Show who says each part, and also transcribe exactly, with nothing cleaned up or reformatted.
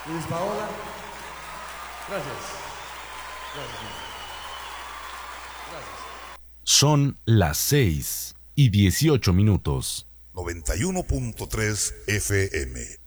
Speaker 1: Luis Paola. Gracias. Gracias. Gracias.
Speaker 2: Son las seis y dieciocho minutos.
Speaker 3: noventa y uno punto tres F M.